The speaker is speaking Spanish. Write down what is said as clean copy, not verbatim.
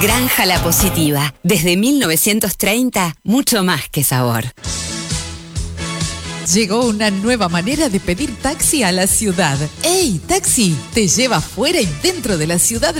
Granja La Positiva. Desde 1930, mucho más que sabor. Llegó una nueva manera de pedir taxi a la ciudad. ¡Ey, taxi! Te lleva fuera y dentro de la ciudad